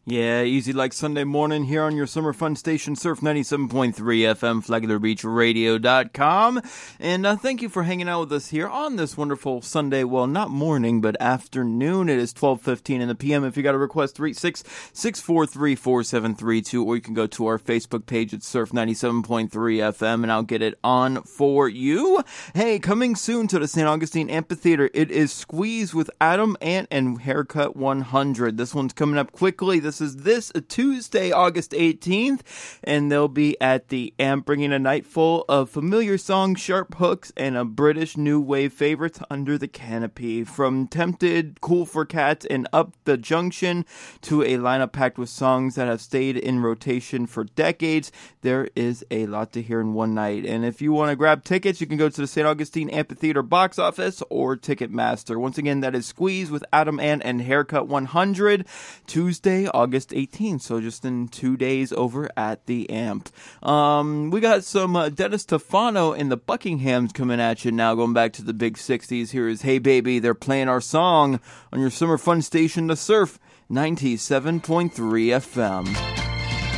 Yeah, easy like Sunday morning here on your summer fun station, Surf 97.3 FM, FlaglerBeachRadio.com. And thank you for hanging out with us here on this wonderful Sunday, well, not morning, but afternoon. It is 12:15 in the PM. If you got a request, 366-643-4732, or you can go to our Facebook page at Surf 97.3 FM, and I'll get it on for you. Hey, coming soon to the St. Augustine Amphitheater, it is Squeeze with Adam Ant and Haircut 100. This one's coming up quickly. This is this Tuesday, August 18th, and they'll be at the Amp bringing a night full of familiar songs, sharp hooks, and a British new wave favorites under the canopy. From Tempted, Cool for Cats, and Up the Junction to a lineup packed with songs that have stayed in rotation for decades, there is a lot to hear in one night. And if you want to grab tickets, you can go to the St. Augustine Amphitheater box office or Ticketmaster. Once again, that is Squeeze with Adam Ant and Haircut 100, Tuesday, August 18th, so just in 2 days over at the Amp. We got some Dennis Stefano and the Buckinghams coming at you now, going back to the big 60s. Here is Hey Baby, they're playing our song on your summer fun station, The Surf 97.3 FM.